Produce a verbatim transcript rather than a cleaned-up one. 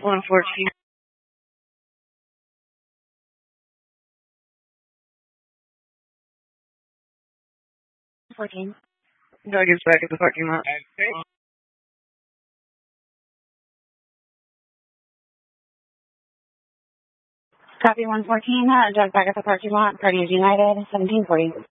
one fourteen. fourteen. Doug is back at the parking lot. Copy one fourteen, uh, Doug back at the parking lot, Party is United, seventeen forty.